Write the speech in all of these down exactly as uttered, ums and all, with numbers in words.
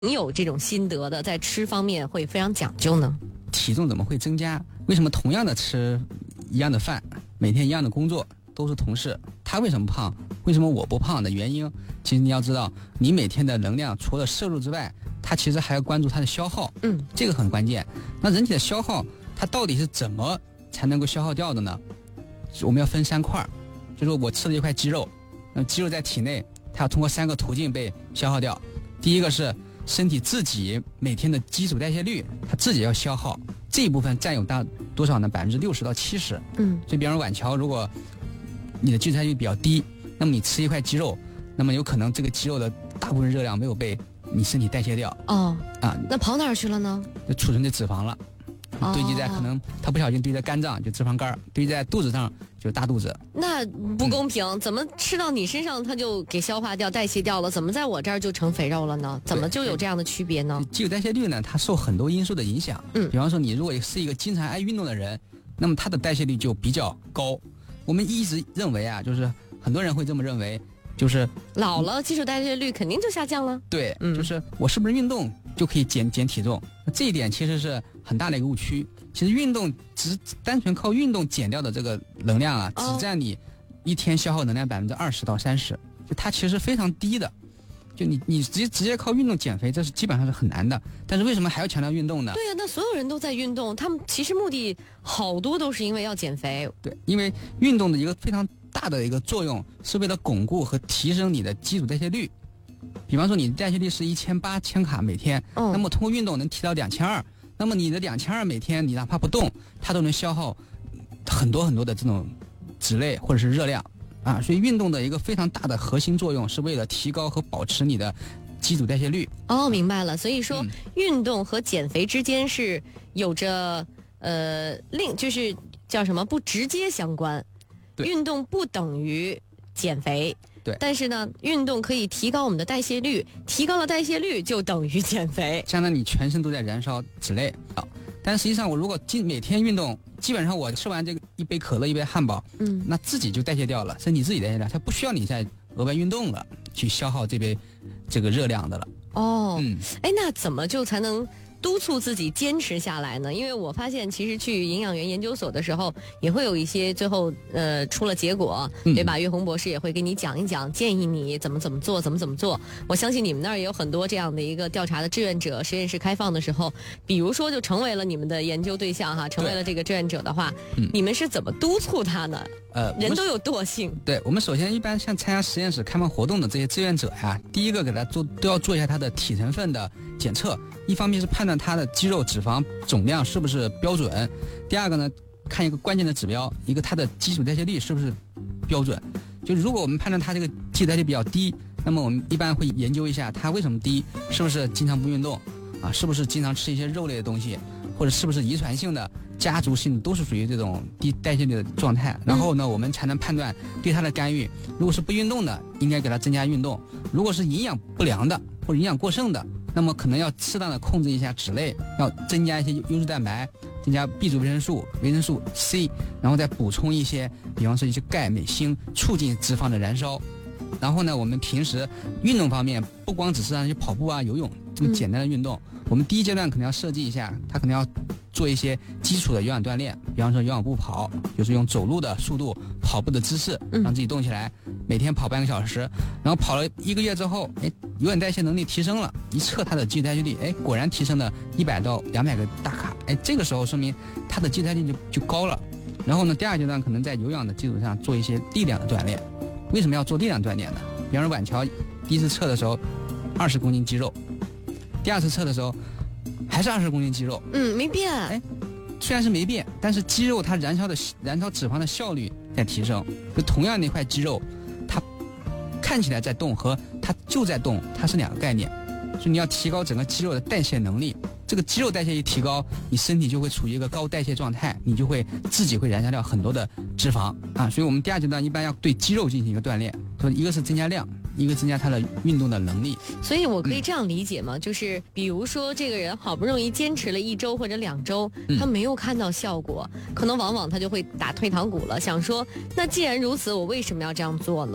你有这种心得的，在吃方面会非常讲究呢？ 体重怎么会增加？为什么同样的吃一样的饭，每天一样的工作，都是同事，他为什么胖？为什么我不胖的原因？其实你要知道，你每天的能量除了摄入之外，它其实还要关注它的消耗， 嗯， 这个很关键。那人体的消耗，它到底是怎么才能够消耗掉的呢？我们要分三块，就是我吃了一块肌肉，那肌肉在体内，它要通过三个途径被消耗掉。第一个是身体自己每天的基础代谢率，它自己要消耗，这一部分占有大多少呢？百分之六十到七十。 嗯， 所以比方说晚乔，如果你的基础代谢率比较低，那么你吃一块肌肉，那么有可能这个肌肉的大部分热量没有被你身体代谢掉。 哦， 啊， 那跑哪儿去了呢？ 就储存的脂肪了，堆积在可能它不小心堆在肝脏就脂肪肝，堆积在肚子上就大肚子。 那不公平，嗯、怎么吃到你身上它就给消化掉、代谢掉了？怎么在我这儿就成肥肉了呢？怎么就有这样的区别呢？ 基础代谢率呢，它受很多因素的影响。 嗯， 比方说你如果是一个经常爱运动的人，那么它的代谢率就比较高。我们一直认为啊，就是很多人会这么认为，就是老了基础代谢率肯定就下降了。 对， 嗯， 就是我是不是运动就可以减减体重？这一点其实是很大的一个误区。其实运动只单纯靠运动减掉的这个能量啊， 哦、 只占你一天消耗能量百分之二十到三十，就它其实非常低的。就你你直接直接靠运动减肥，这是基本上是很难的。但是为什么还要强调运动呢？ 对呀、啊，那所有人都在运动，他们其实目的好多都是因为要减肥。 对，因为运动的一个非常大的一个作用是为了巩固和提升你的基础代谢率。比方说你的代谢率是一千八千卡每天， 嗯、 那么通过运动能提到两千二，那么你的两千二每天你哪怕不动，它都能消耗很多很多的这种脂类或者是热量。啊，所以运动的一个非常大的核心作用是为了提高和保持你的基础代谢率。 哦，明白了。所以说， 嗯、 运动和减肥之间是有着呃另就是叫什么不直接相关。运动不等于减肥。 对。 但是呢，运动可以提高我们的代谢率，提高了代谢率就等于减肥， 相当于你全身都在燃烧脂类。啊，但实际上我如果今每天运动，基本上我吃完这个一杯可乐一杯汉堡， 嗯， 那自己就代谢掉了，身体自己代谢掉，它不需要你再额外运动了，去消耗这杯这个热量的了。 哦， 嗯， 哎，那怎么就才能督促自己坚持下来呢？因为我发现其实去营养员研究所的时候，也会有一些最后呃出了结果， 嗯、 对吧？岳红博士也会给你讲一讲，建议你怎么怎么做，怎么怎么做。我相信你们那儿也有很多这样的一个调查的志愿者，实验室开放的时候，比如说就成为了你们的研究对象哈，成为了这个志愿者的话， 嗯、 你们是怎么督促他呢？ 呃， 人都有惰性。 对，我们首先一般像参加实验室开放活动的这些志愿者呀，第一个给他做都要做一下他的体成分的检测，一方面是判断他的肌肉脂肪总量是不是标准，第二个呢，看一个关键的指标，一个他的基础代谢率是不是标准。就如果我们判断他这个基础代谢比较低，那么我们一般会研究一下他为什么低，是不是经常不运动啊，是不是经常吃一些肉类的东西，或者是不是遗传性的、家族性的都是属于这种低代谢率的状态。然后呢，我们才能判断对他的干预。如果是不运动的，应该给他增加运动；如果是营养不良的或者营养过剩的，那么可能要适当的控制一下脂类，要增加一些优质蛋白，增加 B 族维生素、维生素 C， 然后再补充一些，比方说一些钙、镁、锌，促进脂肪的燃烧。然后呢，我们平时运动方面，不光只是让去跑步啊、游泳这么简单的运动，嗯、我们第一阶段可能要设计一下，他可能要做一些基础的有氧锻炼，比方说有氧步跑，就是用走路的速度、跑步的姿势让自己动起来，嗯、每天跑半个小时，然后跑了一个月之后，哎，有氧代谢能力提升了，一测他的基础代谢率，哎，果然提升了一百到两百个大卡，哎，这个时候说明他的基础代谢率就就高了。然后呢，第二阶段可能在有氧的基础上做一些力量的锻炼。为什么要做力量锻炼呢？比方说晚乔第一次测的时候，二十公斤肌肉，第二次测的时候还是二十公斤肌肉， 嗯，没变。 哎，虽然是没变，但是肌肉它燃烧的燃烧脂肪的效率在提升。就同样的一块肌肉，它看起来在动和它就在动，它是两个概念。所以你要提高整个肌肉的代谢能力。这个肌肉代谢一提高，你身体就会处于一个高代谢状态，你就会自己会燃烧掉很多的脂肪啊。所以我们第二阶段一般要对肌肉进行一个锻炼，一个是增加量，一个增加它的运动的能力。 所以我可以这样理解吗？嗯、就是比如说这个人好不容易坚持了一周或者两周，他没有看到效果，嗯、可能往往他就会打退堂鼓了，想说那既然如此，我为什么要这样做呢？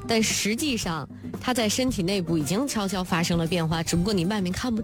但实际上它在身体内部已经悄悄发生了变化，只不过你外面看不